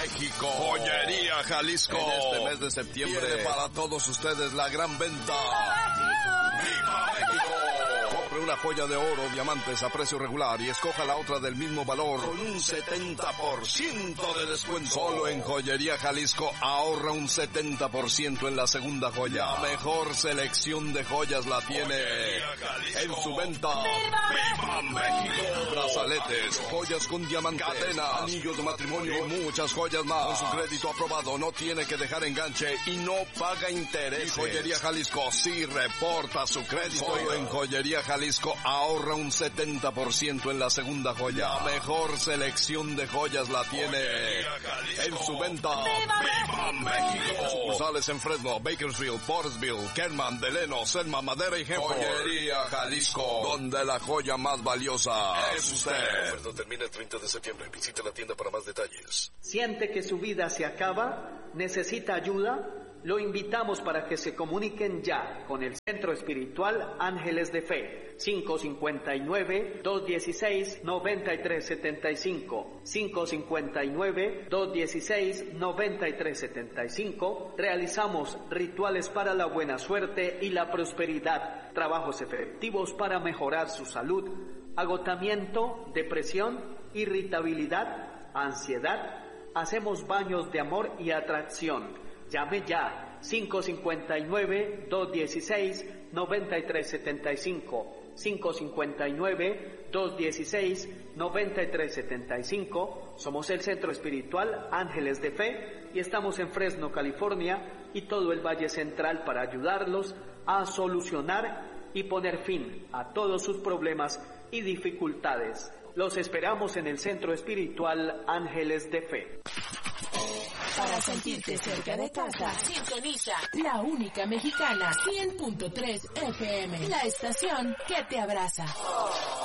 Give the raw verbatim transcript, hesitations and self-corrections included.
México. Joyería Jalisco. En este mes de septiembre tiene para todos ustedes la gran venta. ¡Viva México! Compre una joya de oro, diamantes a precio regular y escoja la otra del mismo valor con un setenta por ciento de descuento. Solo en Joyería Jalisco ahorra un setenta por ciento en la segunda joya. La mejor selección de joyas la tiene en su venta. ¡Viva México! Brazaletes, joyas con diamantes, cadenas, anillos de matrimonio y muchas joyas más. Con su crédito aprobado no tiene que dejar enganche y no paga intereses. Y Joyería Jalisco sí reporta su crédito. Solo en Joyería Jalisco ahorra un setenta por ciento en la segunda joya. La mejor selección de joyas la tiene en su venta. ¡Viva México! Sucursales en Fresno, Bakersfield, Portersville, Kerman, Deleno, Selma, Madera y Hempel. Joyería Jalisco, donde la joya más valiosa es usted. La oferta termina el treinta de septiembre. Visite la tienda para más detalles. ¿Siente que su vida se acaba? ¿Necesita ayuda? Lo invitamos para que se comuniquen ya con el Centro Espiritual Ángeles de Fe. cinco cinco nueve, dos uno seis, nueve tres siete cinco. cinco cinco nueve, dos uno seis, nueve tres siete cinco. Realizamos rituales para la buena suerte y la prosperidad. Trabajos efectivos para mejorar su salud. Agotamiento, depresión, irritabilidad, ansiedad. Hacemos baños de amor y atracción. Llame ya, cinco cinco nueve, dos uno seis, nueve tres siete cinco, cinco cinco nueve, dos uno seis, nueve tres siete cinco. Somos el Centro Espiritual Ángeles de Fe y estamos en Fresno, California y todo el Valle Central para ayudarlos a solucionar y poner fin a todos sus problemas y dificultades. Los esperamos en el Centro Espiritual Ángeles de Fe. Para sentirte cerca de casa, sintoniza la única mexicana cien punto tres F M, la estación que te abraza.